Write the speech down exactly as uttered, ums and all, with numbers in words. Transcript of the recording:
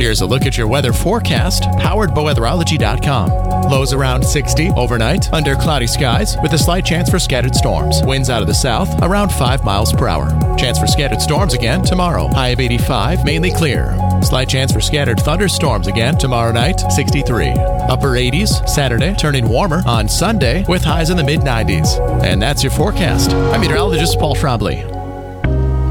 Here's a look at your weather forecast, powered by weatherology dot com. Lows around sixty overnight, under cloudy skies, with a slight chance for scattered storms. Winds out of the south, around five miles per hour. Chance for scattered storms again tomorrow. High of eighty-five, mainly clear. Slight chance for scattered thunderstorms again tomorrow night, sixty-three. Upper eighties, Saturday, turning warmer on Sunday, with highs in the mid nineties. And that's your forecast. I'm meteorologist Paul Trombley.